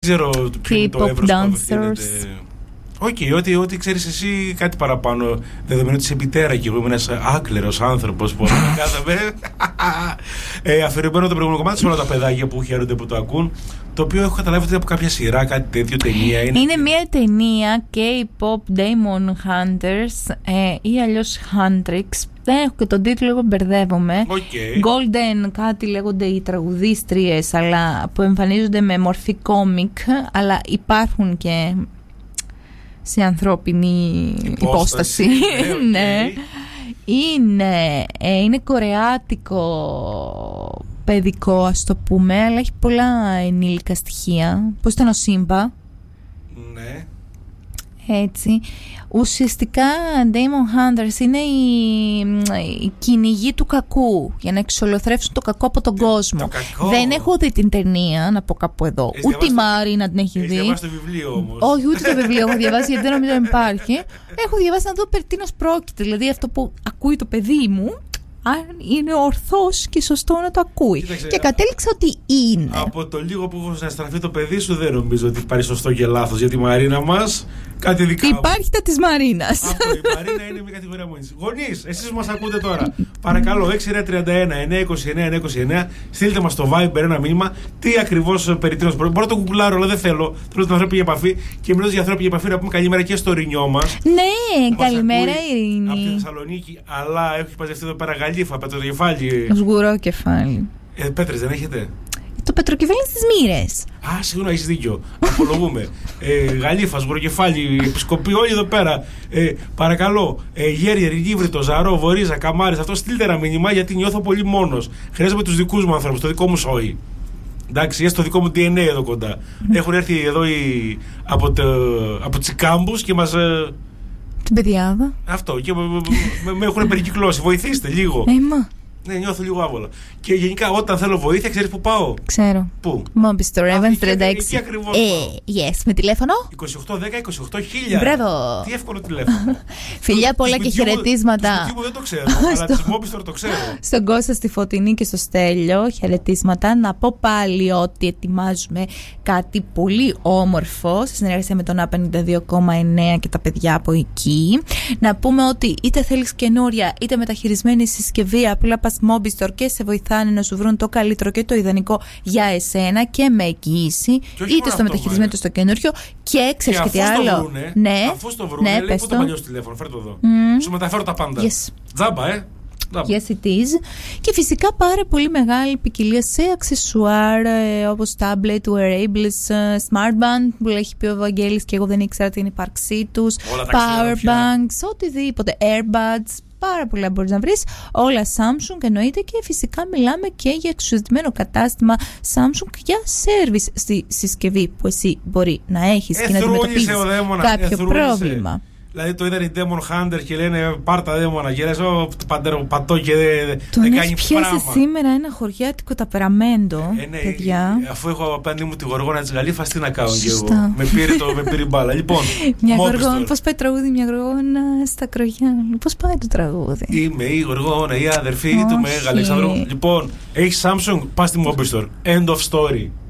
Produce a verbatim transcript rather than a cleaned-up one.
ξέρω ποιο είναι το εύρος που απευθύνεται. Οκ, okay, ό,τι, ό,τι ξέρεις εσύ κάτι παραπάνω. Δεδομένου ότι είσαι μητέρα και εγώ είμαι ένας άκλερος άνθρωπος που κάθαμε. ε, αφιερωμένο το προηγούμενο κομμάτι σε όλα τα παιδάκια που χαίρονται που το ακούν. Το οποίο έχω καταλάβει ότι είναι από κάποια σειρά, κάτι τέτοιο, ταινία. Είναι, είναι μια ταινία K-pop Demon Hunters ε, ή αλλιώς Huntrix. Δεν έχω και τον τίτλο, εγώ μπερδεύομαι. Okay. Golden κάτι λέγονται οι τραγουδίστριες, αλλά που εμφανίζονται με μορφή κόμικ, αλλά υπάρχουν και σε ανθρώπινη υπόσταση. υπόσταση. Okay. Ναι. Είναι, ε, είναι κορεάτικο παιδικό, ας το πούμε, αλλά έχει πολλά ενήλικα στοιχεία. Πώς ήταν ο Σύμπα. Ναι. Έτσι. Ουσιαστικά Demon Hunters είναι η, η κυνηγή του κακού για να εξολοθρεύσουν το κακό από τον το, κόσμο. Το κακό. Δεν έχω δει την ταινία, να πω κάπου εδώ. Έχεις ούτε η Μαρίνα την έχει δει. Έχεις διαβάσει το βιβλίο όμως. Όχι, ούτε το βιβλίο έχω διαβάσει γιατί δεν νομίζω να υπάρχει. Έχω διαβάσει να δω περί τίνος πρόκειται. Δηλαδή αυτό που ακούει το παιδί μου, αν είναι ορθός και σωστό να το ακούει. Κοίταξε, και κατέληξα ότι είναι. Από το λίγο που έχω στραφεί το παιδί σου, δεν νομίζω ότι υπάρχει σωστό και λάθος για τη Μαρίνα μας. Κάτι δικά μου. Υπάρχει τα της Μαρίνας. Αυτό, η Μαρίνα είναι μια κατηγορία μόνη. Γονείς, εσείς που μας ακούτε τώρα, παρακαλώ, έξι εννιά τρία ένα εννιά είκοσι εννιά εννιά είκοσι εννιά, στείλτε μας στο Viber ένα μήνυμα τι ακριβώς περί τίνος πρόκειται. Μπορώ να το κουκλάρω, αλλά δεν θέλω. Θέλω την ανθρώπινη επαφή. Και μιλώντας για ανθρώπινη επαφή, να πούμε καλημέρα και στο Ρινιό μας. Ναι, καλημέρα Ειρήνη. Από τη Θεσσαλονίκη, αλλά έχει παζευτεί εδώ πέρα Γαλήφα, Πετροκεφάλι. Σγουρό κεφάλι. Ε, Πέτρες δεν έχετε? Το Πετροκεφάλι στις Μοίρες. Α, συγγνώμη, έχεις δίκιο. Απολογούμε. ε, Γαλήφα, Σγουροκεφάλι, Επισκοπή, όλοι εδώ πέρα. Ε, παρακαλώ, ε, Γέρι, Ριγίβριτο, Ζαρό, Βορίζα, Καμάρης, αυτό στείλτε ένα μήνυμα γιατί νιώθω πολύ μόνος. Χρειάζομαι τους δικούς μου ανθρώπους, το δικό μου σόι. Εντάξει, στο δικό μου ντι εν έι εδώ κοντά. Mm. Έχουν έρθει εδώ οι, από, το, από τις κάμπους και μας. Ε, την παιδιάδα. Αυτό, και με, με, με έχουν περικυκλώσει. Βοηθήστε λίγο. Έμα. Ναι, νιώθω λίγο άβολα. Και γενικά, όταν θέλω βοήθεια, ξέρεις που πάω? Ξέρω. Πού? Mobistor Evans τριάντα έξι. Εκεί ακριβώς. Ε, yes, με τηλέφωνο. είκοσι οκτώ δέκα είκοσι οκτώ χίλια. Μπράβο. Τι εύκολο τηλέφωνο. Φιλιά πολλά και χαιρετίσματα. Στο μου δεν το ξέρω, αλλά τη Mobistor το ξέρω. Στον Κώστα, στη Φωτεινή και στο Στέλιο, χαιρετίσματα. Να πω πάλι ότι ετοιμάζουμε κάτι πολύ όμορφο σε συνεργασία με τον Α πενήντα δύο κόμμα εννέα και τα παιδιά από εκεί. Να πούμε ότι είτε θέλεις καινούρια είτε μεταχειρισμένη συσκευή, απλά πας Mobistor και σε βοηθάνε να σου βρουν το καλύτερο και το ιδανικό για εσένα και με εγγύηση, είτε στο μεταχειρισμένο είτε στο καινούριο. Και ξέρεις και, και τι άλλο. Το βρούνε, ναι, αφού το βρούνε, ναι, λέει πού το παλιό σου τηλέφωνο, φέρ' το εδώ. Mm. Σου μεταφέρω τα πάντα. Yes. Τζάμπα, ε. Yes it is. Και φυσικά πάρα πολύ μεγάλη ποικιλία σε αξεσουάρ ε, όπως tablet, wearables, smart band που έχει πει ο Βαγγέλης και εγώ δεν ήξερα την ύπαρξή τους, power banks, οτιδήποτε, airbuds, πάρα πολλά μπορείς να βρεις, όλα Samsung εννοείται, και φυσικά μιλάμε και για εξουσιαστημένο κατάστημα Samsung για service στη συσκευή που εσύ μπορεί να έχεις ε, και να αντιμετωπίζεις κάποιο ε, πρόβλημα. Δηλαδή το είδαν οι Demon Hunter και λένε πάρτα δαίμονα και λες ο παντέρο πατώ και δεν τον δε κάνει έχει πιάσει πράγμα. σήμερα ένα χωριάτικο ταπεραμέντο, ε, ναι, παιδιά. Αφού έχω απέναντι μου τη Γοργόνα της Γαλήφας, τι να κάνω κι εγώ. Με πήρε, το, με πήρε μπάλα. Λοιπόν, μια γοργόνα, πώς πάει το τραγούδι, μια Γοργόνα στα Κρογιά. Πώς πάει το τραγούδι? Είμαι η Γοργόνα, η αδερφή του Μέγα Αλεξανδρού. Λοιπόν, έχεις Samsung, πας στη Mobistor. End of story.